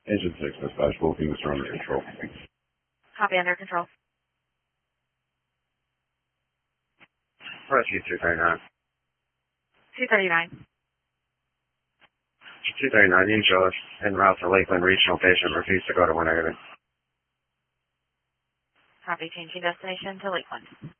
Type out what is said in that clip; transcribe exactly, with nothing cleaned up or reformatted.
Engine six, dispatch, booking is under control. Copy, under control. Rescue two thirty-nine. two thirty-nine. two thirty-nine, Angel is en route to Lakeland Regional. Patient refused to go to Winnebago. Copy, changing destination to Lakeland.